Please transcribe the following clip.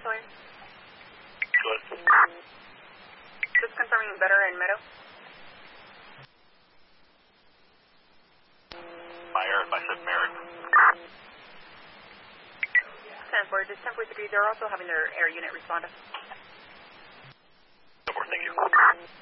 Sawyer? Good. Just confirming better in Meadow. I said Merritt. 10-4, just 10.3, they're also having their air unit respond. 10-4, thank you.